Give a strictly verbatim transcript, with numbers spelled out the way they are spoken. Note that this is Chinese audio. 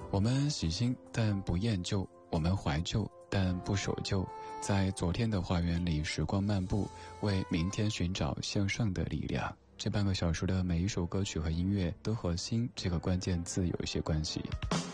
我们喜新但不厌旧，我们怀旧但不守旧，在昨天的花园里时光漫步，为明天寻找向上的力量。这半个小时的每一首歌曲和音乐都和新这个关键字有一些关系。